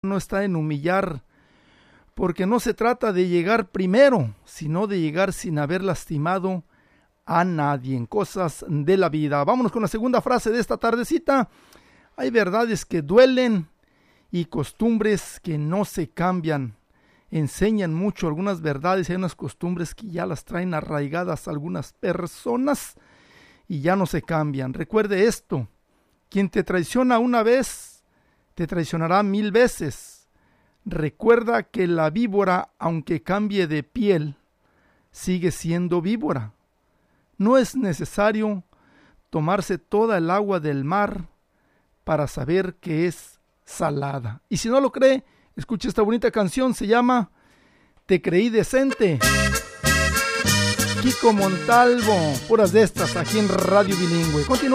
no está en humillar, porque no se trata de llegar primero, sino de llegar sin haber lastimado a nadie en cosas de la vida. Vámonos con la segunda frase de esta tardecita. Hay verdades que duelen y costumbres que no se cambian. Enseñan mucho algunas verdades y hay unas costumbres que ya las traen arraigadas algunas personas y ya no se cambian. Recuerde esto: quien te traiciona una vez, te traicionará 1000 veces. Recuerda que la víbora, aunque cambie de piel, sigue siendo víbora. No es necesario tomarse toda el agua del mar para saber que es salada. Y si no lo cree, escuche esta bonita canción, se llama Te creí decente. Kiko Montalvo, puras de estas aquí en Radio Bilingüe. Continúa.